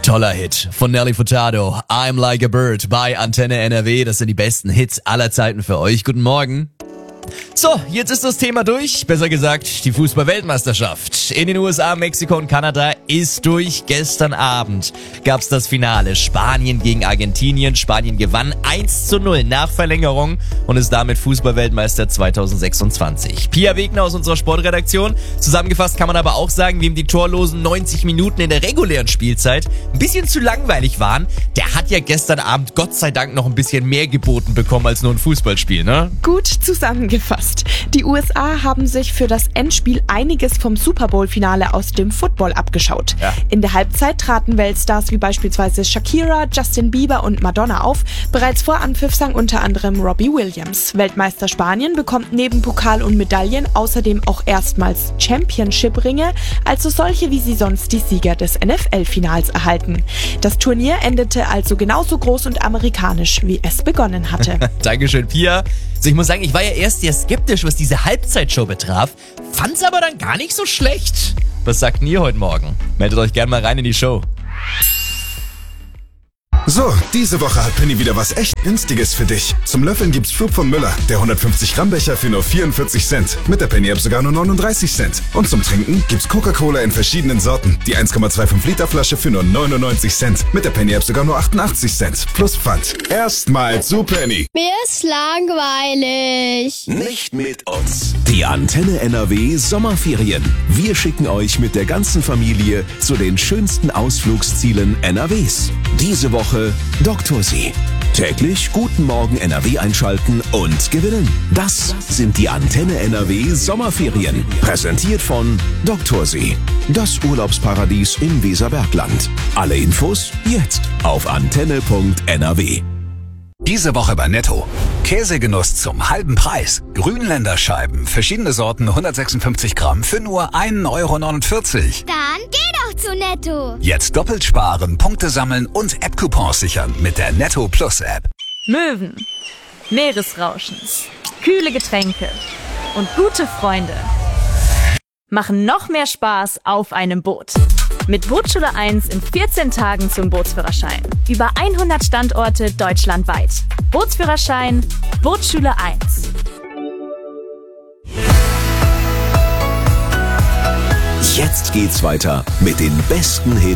Toller Hit von Nelly Furtado. I'm Like a Bird bei Antenne NRW. Das sind die besten Hits aller Zeiten für euch. Guten Morgen. So, jetzt ist das Thema durch. Besser gesagt, die Fußball-Weltmeisterschaft in den USA, Mexiko und Kanada ist durch. Gestern Abend gab's das Finale. Spanien gegen Argentinien. Spanien gewann 1:0 nach Verlängerung und ist damit Fußball-Weltmeister 2026. Pia Wegner aus unserer Sportredaktion. Zusammengefasst kann man aber auch sagen, wem die torlosen 90 Minuten in der regulären Spielzeit ein bisschen zu langweilig waren, der hat ja gestern Abend Gott sei Dank noch ein bisschen mehr geboten bekommen als nur ein Fußballspiel, ne? Gut zusammengefasst. Die USA haben sich für das Endspiel einiges vom Super Bowl-Finale aus dem Football abgeschaut. Ja. In der Halbzeit traten Weltstars wie beispielsweise Shakira, Justin Bieber und Madonna auf. Bereits vor Anpfiff sang unter anderem Robbie Williams. Weltmeister Spanien bekommt neben Pokal und Medaillen außerdem auch erstmals Championship-Ringe, also solche wie sie sonst die Sieger des NFL-Finals erhalten. Das Turnier endete also genauso groß und amerikanisch, wie es begonnen hatte. Dankeschön, Pia. Also ich muss sagen, ich war ja erst sehr skeptisch, was diese Halbzeitshow betraf, fand's aber dann gar nicht so schlecht. Was sagt ihr heute Morgen? Meldet euch gerne mal rein in die Show. So, diese Woche hat Penny wieder was echt Günstiges für dich. Zum Löffeln gibt's Flup von Müller, der 150 Gramm Becher für nur 44 Cent. Mit der Penny App sogar nur 39 Cent. Und zum Trinken gibt's Coca-Cola in verschiedenen Sorten. Die 1,25 Liter Flasche für nur 99 Cent. Mit der Penny App sogar nur 88 Cent. Plus Pfand. Erstmal zu Penny. Mir ist langweilig. Nicht mit uns. Die Antenne NRW Sommerferien. Wir schicken euch mit der ganzen Familie zu den schönsten Ausflugszielen NRWs. Diese Woche Dr. See. Täglich Guten Morgen NRW einschalten und gewinnen. Das sind die Antenne NRW Sommerferien. Präsentiert von Dr. See. Das Urlaubsparadies im Weserbergland. Alle Infos jetzt auf antenne.nrw. Diese Woche bei Netto. Käsegenuss zum halben Preis. Grünländerscheiben, verschiedene Sorten, 156 Gramm für nur 1,49 €. Dann geh doch zu Netto. Jetzt doppelt sparen, Punkte sammeln und App-Coupons sichern mit der Netto Plus App. Möwen, Meeresrauschen, kühle Getränke und gute Freunde machen noch mehr Spaß auf einem Boot. Mit Bootsschule 1 in 14 Tagen zum Bootsführerschein. Über 100 Standorte deutschlandweit. Bootsführerschein, Bootsschule 1. Jetzt geht's weiter mit den besten Hits